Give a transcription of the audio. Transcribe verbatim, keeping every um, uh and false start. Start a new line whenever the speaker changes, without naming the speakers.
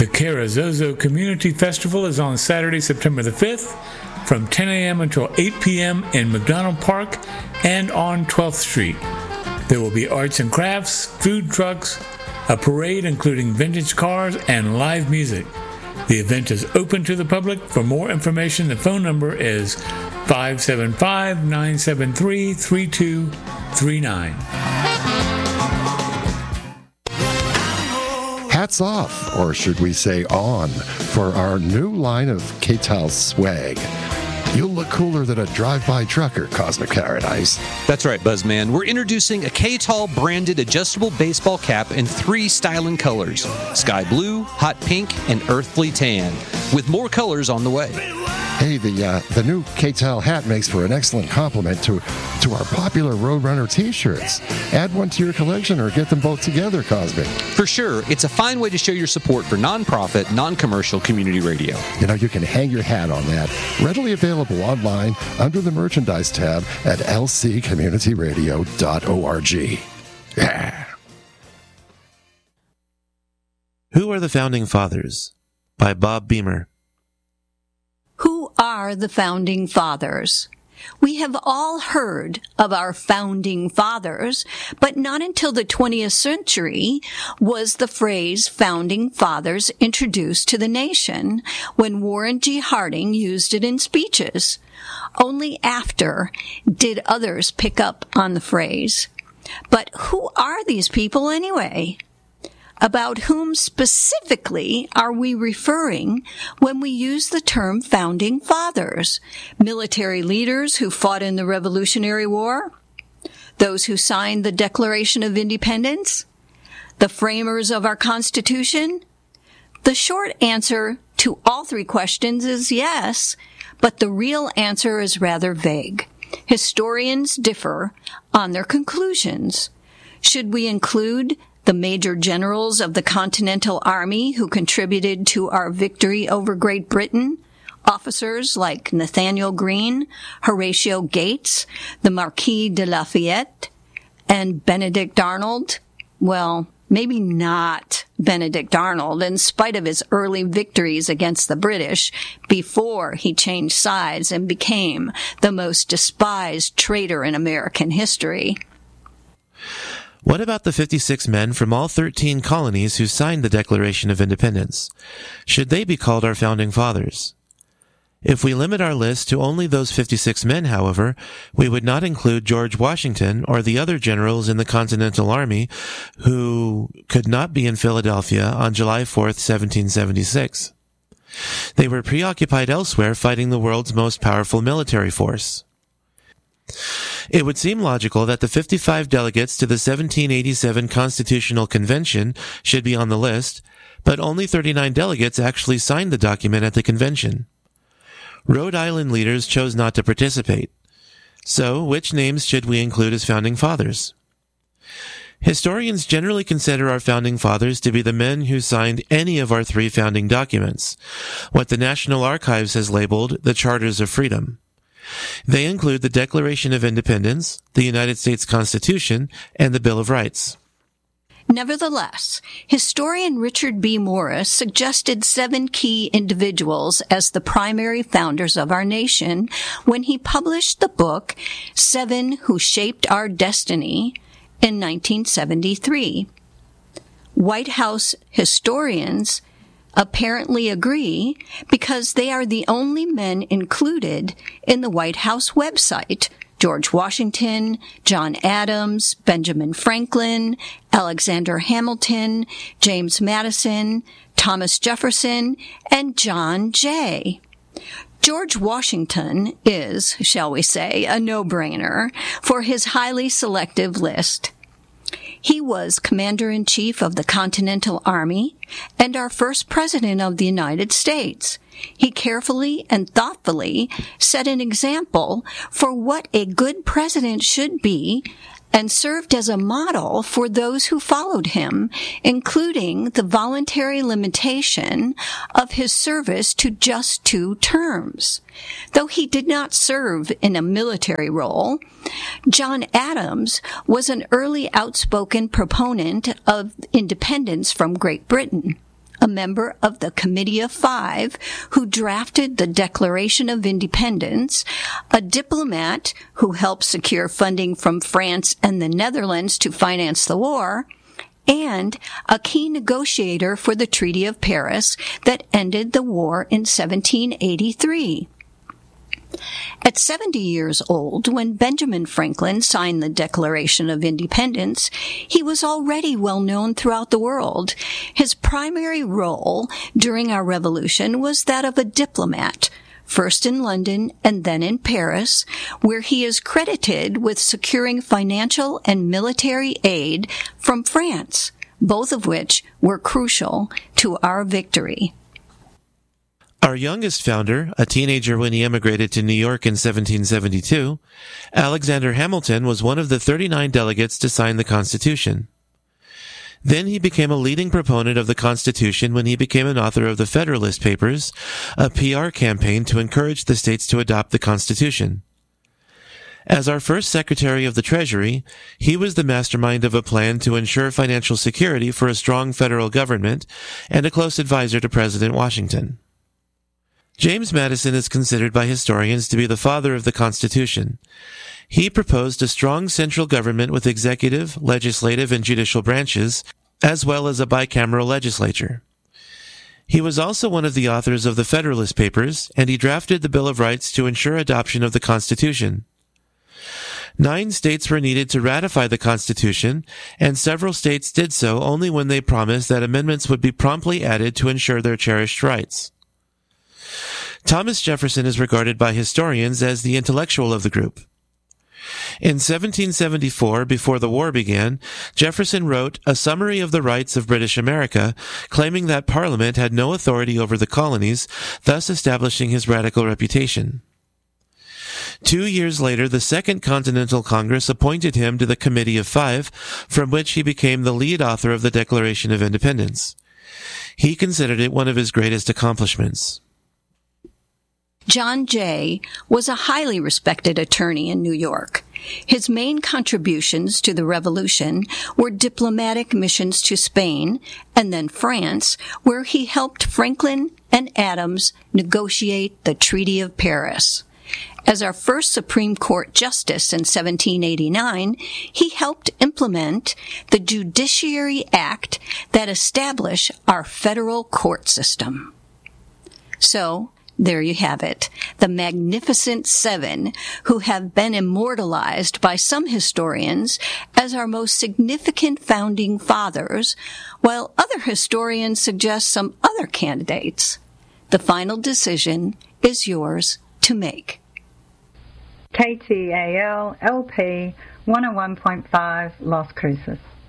The Carrizozo Community Festival is on Saturday, September the fifth, from ten a.m. until eight p.m. in McDonald Park and on twelfth Street. There will be arts and crafts, food trucks, a parade including vintage cars, and live music. The event is open to the public. For more information, the phone number is five seven five, nine seven three, three two three nine.
Hats off, or should we say on, for our new line of K-Tal swag. You'll look cooler than a drive-by trucker, Cosmic Paradise.
That's right, Buzzman. We're introducing a K-Tal branded adjustable baseball cap in three styling colors: sky blue, hot pink, and earthly tan, with more colors on the way.
Hey, the uh, the new K-Tal hat makes for an excellent complement to to our popular Roadrunner t-shirts. Add one to your collection or get them both together, Cosmic.
For sure, it's a fine way to show your support for non-profit, non-commercial community radio.
You know, you can hang your hat on that. Readily available online under the merchandise tab at l c community radio dot org. Yeah.
Who are the Founding Fathers? By Bob Beamer.
Who are the Founding Fathers? We have all heard of our Founding Fathers, but not until the twentieth century was the phrase Founding Fathers introduced to the nation, when Warren G. Harding used it in speeches. Only after did others pick up on the phrase. But who are these people anyway? About whom specifically are we referring when we use the term Founding Fathers? Military leaders who fought in the Revolutionary War? Those who signed the Declaration of Independence? The framers of our Constitution? The short answer to all three questions is yes, but the real answer is rather vague. Historians differ on their conclusions. Should we include the major generals of the Continental Army who contributed to our victory over Great Britain, officers like Nathaniel Greene, Horatio Gates, the Marquis de Lafayette, and Benedict Arnold? Well, maybe not Benedict Arnold, in spite of his early victories against the British before he changed sides and became the most despised traitor in American history.
What about the fifty-six men from all thirteen colonies who signed the Declaration of Independence? Should they be called our Founding Fathers? If we limit our list to only those fifty-six men, however, we would not include George Washington or the other generals in the Continental Army who could not be in Philadelphia on July fourth, seventeen seventy-six. They were preoccupied elsewhere fighting the world's most powerful military force. It would seem logical that the fifty-five delegates to the seventeen eighty-seven Constitutional Convention should be on the list, but only thirty-nine delegates actually signed the document at the convention. Rhode Island leaders chose not to participate. So, which names should we include as Founding Fathers? Historians generally consider our Founding Fathers to be the men who signed any of our three founding documents, what the National Archives has labeled the Charters of Freedom. They include the Declaration of Independence, the United States Constitution, and the Bill of Rights.
Nevertheless, historian Richard B. Morris suggested seven key individuals as the primary founders of our nation when he published the book Seven Who Shaped Our Destiny in nineteen seventy-three. White House historians apparently agree because they are the only men included in the White House website: George Washington, John Adams, Benjamin Franklin, Alexander Hamilton, James Madison, Thomas Jefferson, and John Jay. George Washington is, shall we say, a no-brainer for his highly selective list. He was Commander-in-Chief of the Continental Army and our first President of the United States. He carefully and thoughtfully set an example for what a good president should be and served as a model for those who followed him, including the voluntary limitation of his service to just two terms. Though he did not serve in a military role, John Adams was an early outspoken proponent of independence from Great Britain. a member of the Committee of Five who drafted the Declaration of Independence, a diplomat who helped secure funding from France and the Netherlands to finance the war, and a key negotiator for the Treaty of Paris that ended the war in seventeen eighty-three. At seventy years old, when Benjamin Franklin signed the Declaration of Independence, he was already well known throughout the world. His primary role during our revolution was that of a diplomat, first in London and then in Paris, where he is credited with securing financial and military aid from France, both of which were crucial to our victory.
Our youngest founder, a teenager when he emigrated to New York in seventeen seventy-two, Alexander Hamilton was one of the thirty-nine delegates to sign the Constitution. Then he became a leading proponent of the Constitution when he became an author of the Federalist Papers, a P R campaign to encourage the states to adopt the Constitution. As our first Secretary of the Treasury, he was the mastermind of a plan to ensure financial security for a strong federal government and a close advisor to President Washington. James Madison is considered by historians to be the father of the Constitution. He proposed a strong central government with executive, legislative, and judicial branches, as well as a bicameral legislature. He was also one of the authors of the Federalist Papers, and he drafted the Bill of Rights to ensure adoption of the Constitution. Nine states were needed to ratify the Constitution, and several states did so only when they promised that amendments would be promptly added to ensure their cherished rights. Thomas Jefferson is regarded by historians as the intellectual of the group. In seventeen seventy-four, before the war began, Jefferson wrote a summary of the rights of British America, claiming that Parliament had no authority over the colonies, thus establishing his radical reputation. Two years later, the Second Continental Congress appointed him to the Committee of Five, from which he became the lead author of the Declaration of Independence. He considered it one of his greatest accomplishments.
John Jay was a highly respected attorney in New York. His main contributions to the Revolution were diplomatic missions to Spain and then France, where he helped Franklin and Adams negotiate the Treaty of Paris. As our first Supreme Court justice in seventeen eighty-nine, he helped implement the Judiciary Act that established our federal court system. So, there you have it, the Magnificent Seven, who have been immortalized by some historians as our most significant founding fathers, while other historians suggest some other candidates. The final decision is yours to make.
K T A L L P one oh one point five Las Cruces.